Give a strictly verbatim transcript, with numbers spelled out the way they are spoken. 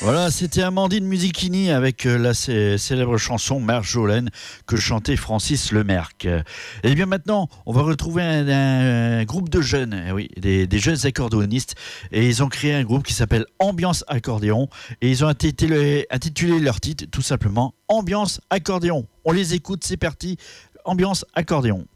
Voilà, c'était Amandine Musichini avec euh, la c- célèbre chanson Marjolaine que chantait Francis Lemerque. Et bien maintenant, on va retrouver un, un groupe de jeunes, eh oui, des, des jeunes accordéonistes, et ils ont créé un groupe qui s'appelle Ambiance Accordéon, et ils ont intitulé, intitulé leur titre tout simplement Ambiance Accordéon. On les écoute, c'est parti, Ambiance Accordéon.